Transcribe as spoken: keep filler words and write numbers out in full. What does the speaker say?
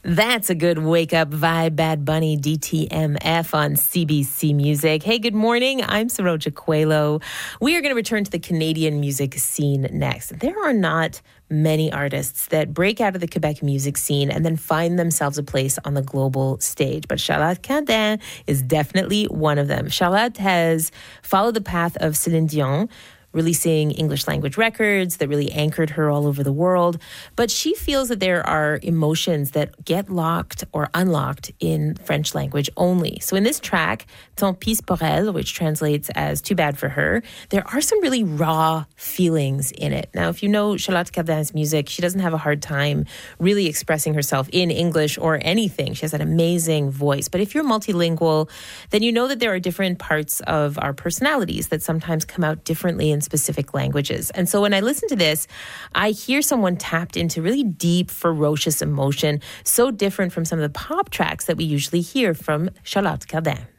That's a good wake-up vibe, Bad Bunny, D T M F on C B C Music. Hey, good morning. I'm Saroja Coelho. We are going to return to the Canadian music scene next. There are not many artists that break out of the Quebec music scene and then find themselves a place on the global stage. But Charlotte Cardin is definitely one of them. Charlotte has followed the path of Celine Dion, releasing English language records that really anchored her all over the world. But she feels that there are emotions that get locked or unlocked in French language only. So in this track, Tant pis pour elle, which translates as too bad for her, there are some really raw feelings in it. Now, if you know Charlotte Cardin's music, she doesn't have a hard time really expressing herself in English or anything. She has an amazing voice. But if you're multilingual, then you know that there are different parts of our personalities that sometimes come out differently in specific languages. And so when I listen to this, I hear someone tapped into really deep, ferocious emotion, so different from some of the pop tracks that we usually hear from Charlotte Cardin.